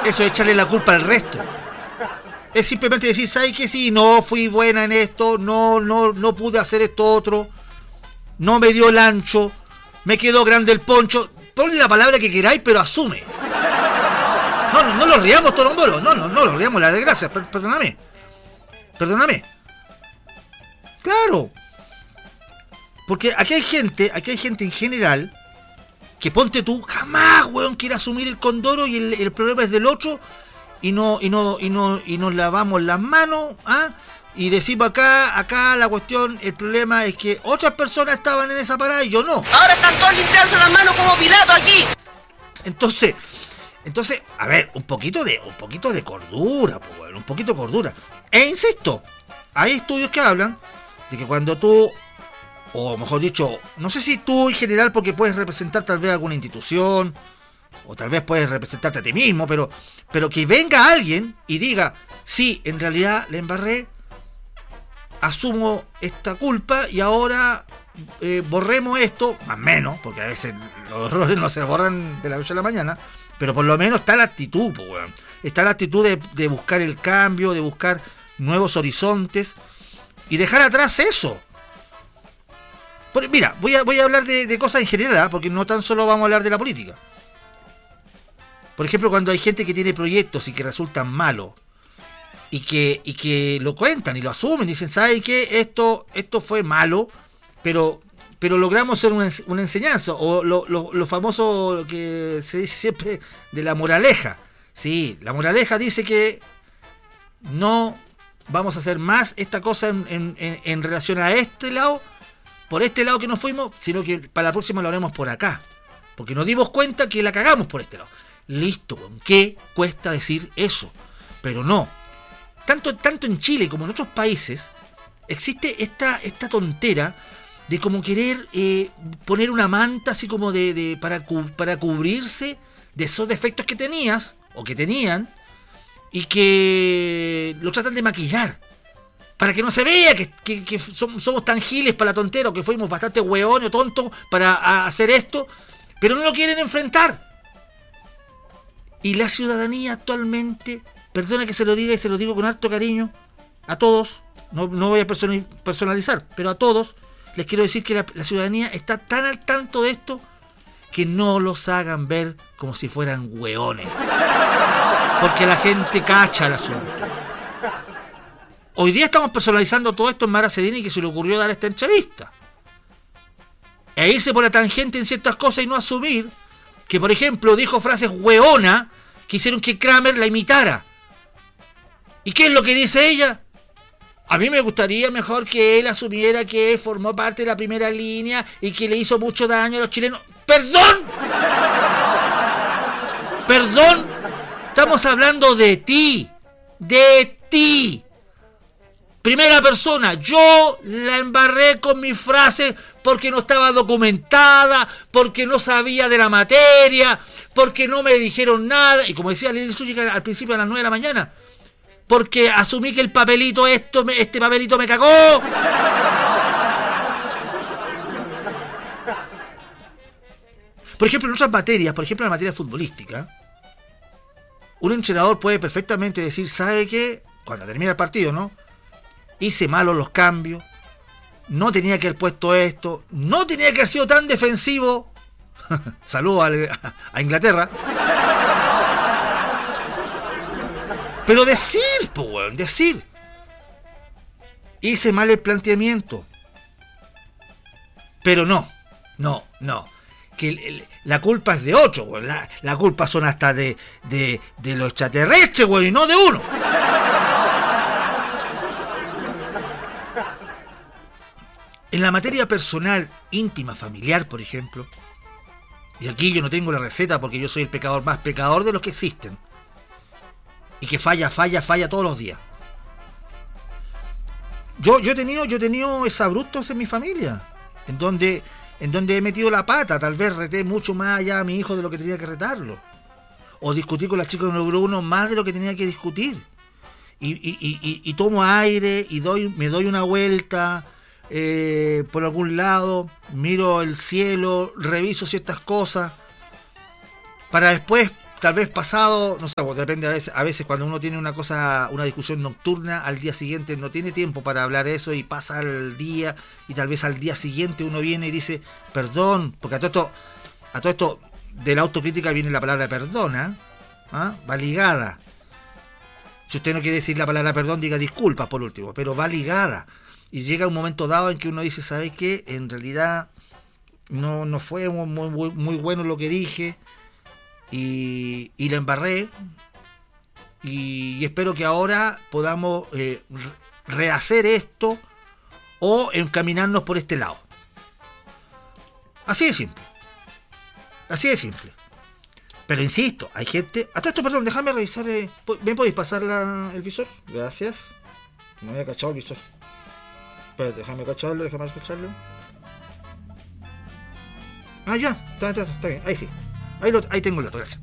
Eso es echarle la culpa al resto. Es simplemente decir, ¿sabes qué? Sí, no fui buena en esto, no pude hacer esto otro, no me dio el ancho, me quedó grande el poncho. Ponle la palabra que queráis, pero asume. No lo riamos todos los bolos, no lo riamos la desgracia, perdóname. Claro. Porque aquí hay gente en general que ponte tú, jamás, weón, quiere asumir el condoro y el problema es del otro y nos lavamos las manos, y decimos acá la cuestión, el problema es que otras personas estaban en esa parada y yo no. Ahora están todos limpiándose las manos como Pilato aquí. Entonces, a ver, un poquito de cordura, pues, bueno, un poquito de cordura. E insisto, hay estudios que hablan de que cuando tú, o mejor dicho, no sé si tú en general, porque puedes representar tal vez alguna institución, o tal vez puedes representarte a ti mismo, pero que venga alguien y diga, sí, en realidad la embarré, asumo esta culpa y ahora borremos esto, más o menos, porque a veces los errores no se borran de la noche a la mañana, pero por lo menos está la actitud, pues, weón. Está la actitud de buscar el cambio, de buscar nuevos horizontes y dejar atrás eso. Mira, voy a hablar de cosas en general, porque no tan solo vamos a hablar de la política. Por ejemplo, cuando hay gente que tiene proyectos y que resultan malos y que lo cuentan y lo asumen, dicen, ¿sabes qué? Esto fue malo, pero logramos hacer una enseñanza, o lo famoso que se dice siempre de la moraleja. Sí, la moraleja dice que no vamos a hacer más esta cosa en relación a este lado, por este lado que nos fuimos, sino que para la próxima lo haremos por acá, porque nos dimos cuenta que la cagamos por este lado. Listo, ¿con qué cuesta decir eso? Pero no. Tanto en Chile como en otros países existe esta tontera de como querer poner una manta así como para cubrirse de esos defectos que tenías o que tenían, y que lo tratan de maquillar para que no se vea que somos tan giles para la tontera, o que fuimos bastante hueones o tontos para hacer esto, pero no lo quieren enfrentar. Y la ciudadanía actualmente, perdona que se lo diga y se lo digo con harto cariño a todos, no voy a personalizar, pero a todos les quiero decir que la ciudadanía está tan al tanto de esto que no los hagan ver como si fueran hueones, porque la gente cacha el asunto. Hoy día estamos personalizando todo esto en Mara Cedini, que se le ocurrió dar esta entrevista e irse por la tangente en ciertas cosas y no asumir que, por ejemplo, dijo frases hueona que hicieron que Kramer la imitara. ¿Y qué es lo que dice ella? A mí me gustaría mejor que él asumiera que formó parte de la primera línea y que le hizo mucho daño a los chilenos. ¡Perdón! ¡Perdón! Estamos hablando de ti. De ti. Primera persona. Yo la embarré con mis frases porque no estaba documentada, porque no sabía de la materia, porque no me dijeron nada. Y como decía Lili Zúñiga al principio a las 9 de la mañana, porque asumí que el papelito, este papelito me cagó. Por ejemplo, en otras materias, por ejemplo en la materia futbolística, un entrenador puede perfectamente decir, ¿sabe qué? Cuando termina el partido, ¿no? Hice malos los cambios, no tenía que haber puesto esto, no tenía que haber sido tan defensivo. Saludos a Inglaterra. Pero decir, pues, weón, decir. Hice mal el planteamiento. Pero no. Que la culpa es de otro, weón. La culpa son hasta de los extraterrestres, weón, y no de uno. En la materia personal, íntima, familiar, por ejemplo, y aquí yo no tengo la receta porque yo soy el pecador más pecador de los que existen, y que falla todos los días. Yo he tenido exabruptos en mi familia, en donde he metido la pata, tal vez reté mucho más allá a mi hijo de lo que tenía que retarlo, o discutí con la chica número uno más de lo que tenía que discutir, y tomo aire y me doy una vuelta por algún lado, miro el cielo, reviso ciertas cosas para después tal vez pasado, no sé, depende a veces cuando uno tiene una discusión nocturna, al día siguiente no tiene tiempo para hablar eso y pasa el día y tal vez al día siguiente uno viene y dice perdón, porque a todo esto de la autocrítica viene la palabra perdona, va ligada. Si usted no quiere decir la palabra perdón, diga disculpas por último, pero va ligada. Y llega un momento dado en que uno dice, ¿sabes qué? En realidad no fue muy bueno lo que dije y la embarré y espero que ahora podamos rehacer esto o encaminarnos por este lado. Así de simple. Así de simple. Pero insisto, hay gente... A todo esto, perdón, déjame revisar... ¿Me podéis pasar el visor? Gracias. No había cachado el visor. Espérate, déjame cacharlo. Ah, ya, está bien, ahí sí. Ahí tengo el dato, gracias.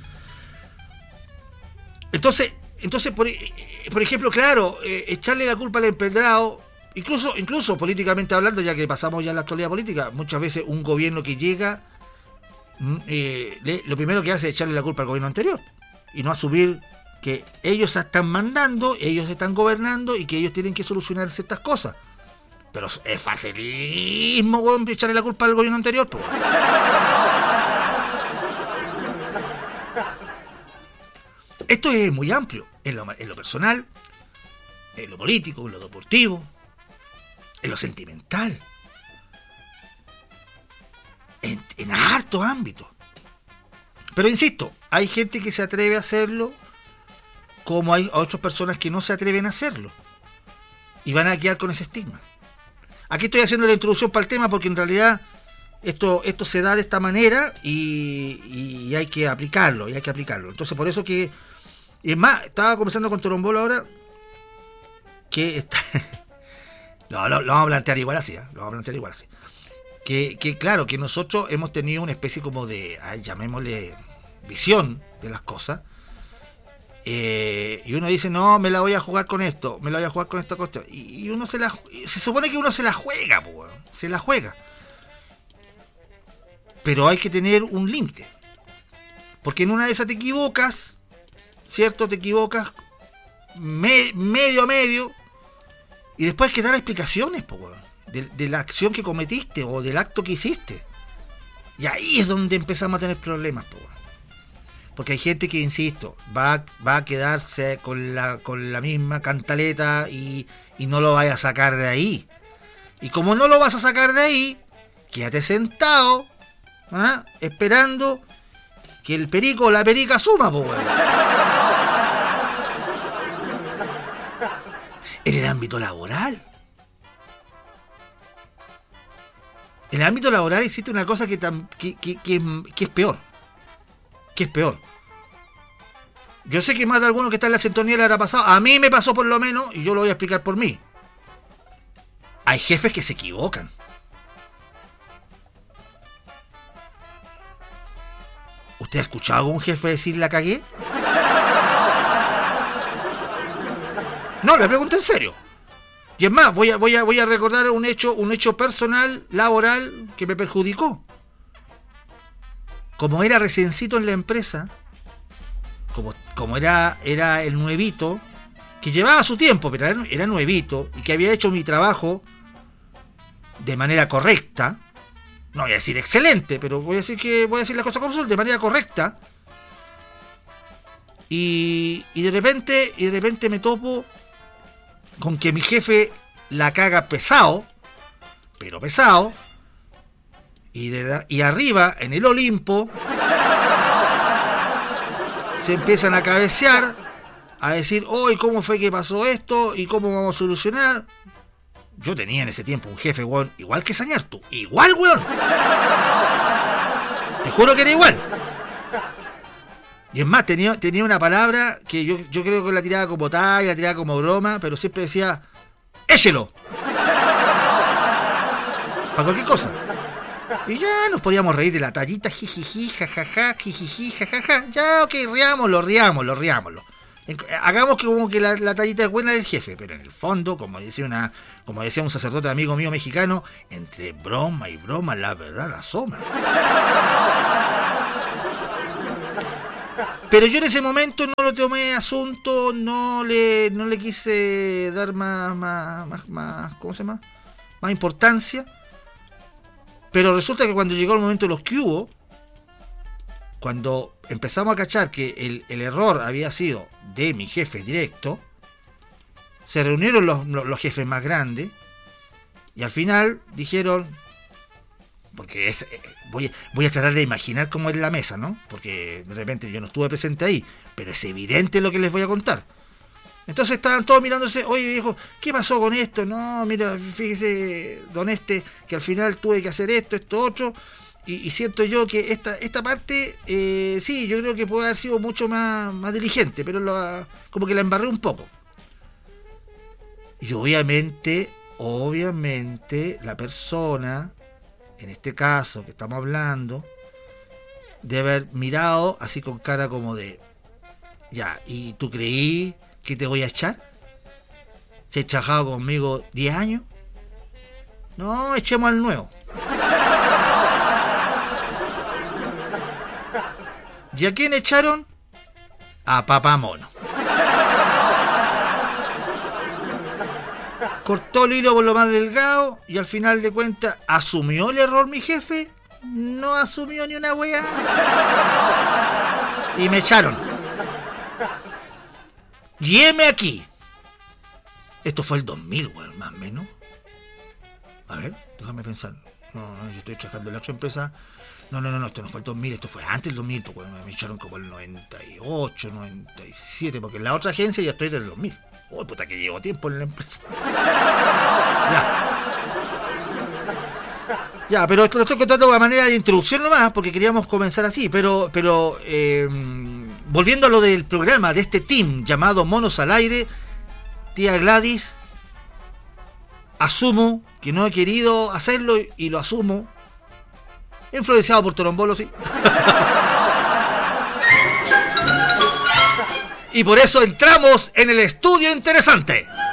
Entonces por ejemplo, claro, echarle la culpa al empedrado, incluso políticamente hablando, ya que pasamos ya a la actualidad política, muchas veces un gobierno que llega, lo primero que hace es echarle la culpa al gobierno anterior y no asumir que ellos están mandando, ellos están gobernando y que ellos tienen que solucionar ciertas cosas. Pero es facilismo, weón, echarle la culpa al gobierno anterior, pues. Esto es muy amplio, en lo personal, en lo político, en lo deportivo, en lo sentimental, en hartos ámbitos. Pero insisto, hay gente que se atreve a hacerlo, como hay otras personas que no se atreven a hacerlo, y van a quedar con ese estigma. Aquí estoy haciendo la introducción para el tema porque en realidad esto se da de esta manera y hay que aplicarlo, Entonces por eso que... Y es más, estaba conversando con Torombolo ahora que está... lo vamos a plantear igual así, Que claro, que nosotros hemos tenido una especie como de, llamémosle, visión de las cosas. Y uno dice, no, me la voy a jugar con esto, y uno se supone que uno se la juega, se la juega, pero hay que tener un límite, porque en una de esas te equivocas, ¿cierto? Te equivocas medio, y después hay que dar explicaciones, de la acción que cometiste o del acto que hiciste, y ahí es donde empezamos a tener problemas, porque hay gente que, insisto, va a quedarse con la misma cantaleta y no lo vaya a sacar de ahí. Y como no lo vas a sacar de ahí, quédate sentado, esperando que el perico o la perica suma, En el ámbito laboral. En el ámbito laboral existe una cosa que es peor. Yo sé que más de alguno que está en la sintonía le habrá pasado. A mí me pasó por lo menos, y yo lo voy a explicar por mí. Hay jefes que se equivocan. ¿Usted ha escuchado a algún jefe decir la cagué? No, le pregunto en serio. Y es más, voy a recordar un hecho personal, laboral, que me perjudicó. Como era reciencito en la empresa, como era el nuevito, que llevaba su tiempo, pero era nuevito, y que había hecho mi trabajo de manera correcta, no voy a decir excelente, pero voy a decir las cosas como son, de manera correcta, y de repente me topo con que mi jefe la caga pesado, y arriba, en el Olimpo, se empiezan a cabecear, a decir, hoy ¿cómo fue que pasó esto? ¿Y cómo vamos a solucionar? Yo tenía en ese tiempo un jefe, weón, igual que Sañartu, igual, weón. Te juro que era igual. Y es más, tenía una palabra que yo creo que la tiraba como talla, la tiraba como broma, pero siempre decía, échelo. Para cualquier cosa. Y ya nos podíamos reír de la tallita, jijiji, jajaja, jijiji, jajaja. Ya, ok, riámoslo. Hagamos que como que la tallita es buena del jefe, pero en el fondo, como decía un sacerdote amigo mío mexicano, entre broma y broma la verdad asoma. Pero yo en ese momento no lo tomé asunto, no le quise dar más, ¿cómo se llama? Más importancia. Pero resulta que cuando llegó el momento de los que hubo, cuando empezamos a cachar que el error había sido de mi jefe directo, se reunieron los jefes más grandes y al final dijeron, porque voy a tratar de imaginar cómo es la mesa, ¿no? Porque de repente yo no estuve presente ahí, pero es evidente lo que les voy a contar. Entonces estaban todos mirándose, oye viejo, ¿qué pasó con esto? No, mira, fíjese, don que al final tuve que hacer esto, otro, y siento yo que esta parte, sí, yo creo que puede haber sido mucho más diligente, pero como que la embarré un poco. Y obviamente, la persona, en este caso que estamos hablando, debe haber mirado así con cara como de, ya, ¿y tú creí que te voy a echar? ¿Se ha trabajado conmigo 10 años? No, echemos al nuevo. ¿Y a quién echaron? A Papá Mono. Cortó el hilo por lo más delgado y al final de cuentas, ¿asumió el error mi jefe? No asumió ni una wea. Y me echaron. Y heme aquí. Esto fue el 2000, weón, más o menos. A ver, déjame pensar. No, yo estoy trabajando en la otra empresa. No, esto no fue el 2000, esto fue antes del 2000, porque me echaron como el 98, 97, porque en la otra agencia ya estoy del 2000. Uy, puta que llevo tiempo en la empresa. Ya, pero esto lo estoy contando de manera de introducción nomás, porque queríamos comenzar así, pero volviendo a lo del programa, de este team llamado Monos al Aire, tía Gladys, asumo que no he querido hacerlo y lo asumo, influenciado por Torombolo, sí. Y por eso entramos en el estudio interesante.